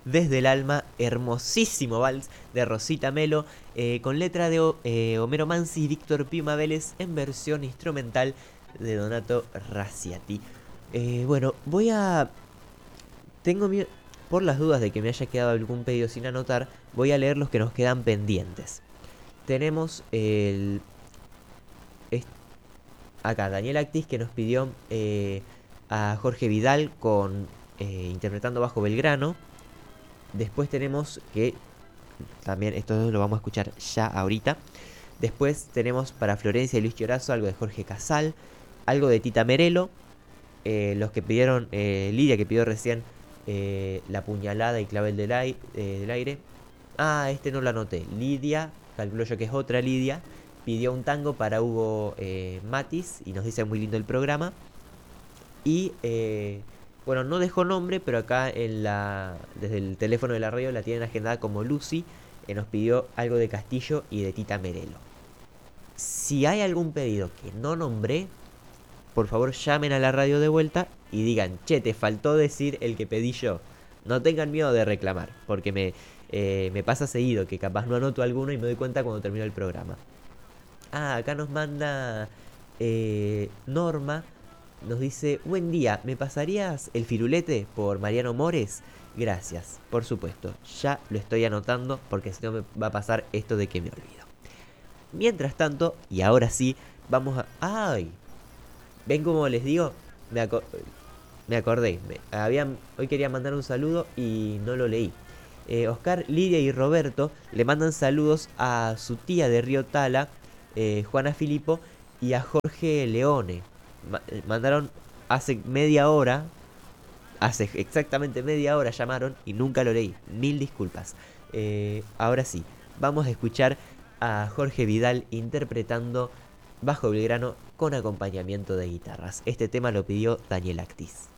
Desde el alma, hermosísimo vals de Rosita Melo, con letra de Homero Mansi y Víctor Piuma Vélez en versión instrumental de Donato Raciati. Bueno, tengo miedo, por las dudas de que me haya quedado algún pedido sin anotar, voy a leer los que nos quedan pendientes. Tenemos acá Daniel Actis, que nos pidió a Jorge Vidal interpretando Bajo Belgrano. Después tenemos que también esto lo vamos a escuchar ya ahorita. Después tenemos para Florencia y Luis Chiorazo algo de Jorge Casal, algo de Tita Merelo. Los que pidieron, Lidia, que pidió recién La Puñalada y Clavel del Aire. Este no lo anoté. Lidia, calculo yo que es otra Lidia, pidió un tango para Hugo Matis y nos dice muy lindo el programa. Y bueno, no dejó nombre, pero acá desde el teléfono de la radio la tienen agendada como Lucy. Nos pidió algo de Castillo y de Tita Merelo. Si hay algún pedido que no nombré, por favor llamen a la radio de vuelta y digan: che, te faltó decir el que pedí yo. No tengan miedo de reclamar, porque me pasa seguido que capaz no anoto alguno y me doy cuenta cuando termino el programa. Acá nos manda Norma. Nos dice: buen día, ¿me pasarías el firulete por Mariano Mores? Gracias, por supuesto, ya lo estoy anotando porque si no me va a pasar esto de que me olvido. Mientras tanto, y ahora sí, vamos a... ¡Ay! ¿Ven cómo les digo? Me acordé. Hoy quería mandar un saludo y no lo leí. Oscar, Lidia y Roberto le mandan saludos a su tía de Río Tala, Juana Filipo, y a Jorge Leone. Mandaron hace exactamente media hora llamaron y nunca lo leí. Mil disculpas. Ahora sí, vamos a escuchar a Jorge Vidal interpretando Bajo Belgrano con acompañamiento de guitarras. Este tema lo pidió Daniel Actis.